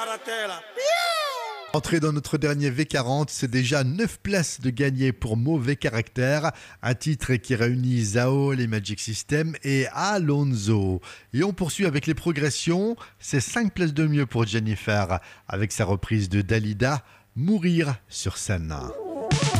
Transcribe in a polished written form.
Entrée dans notre dernier V40, c'est déjà 9 places de gagné pour Mauvais Caractère, un titre qui réunit Zao, les Magic System et Alonso. Et on poursuit avec les progressions, c'est 5 places de mieux pour Jennifer, avec sa reprise de Dalida, Mourir sur scène.